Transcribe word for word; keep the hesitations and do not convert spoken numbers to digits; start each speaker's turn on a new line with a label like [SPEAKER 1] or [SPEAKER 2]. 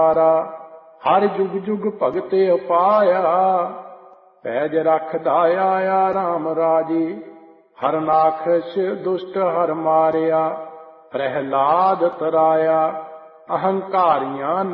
[SPEAKER 1] ਹਰ ਜੁਗ ਜੁਗ ਭਗਤ ਉਪਾਇਆ। ਪੈਜ ਰਖਦਾ ਆਇਆ ਰਾਮ ਰਾਜੇ, ਹਰਨਾਖਸ਼ ਦੁਸ਼ਟ ਹਰ ਮਾਰਿਆ। ਪ੍ਰਹਿਲਾਦ ਤਰਾਇਆ, ਅਹੰਕਾਰੀਆਂ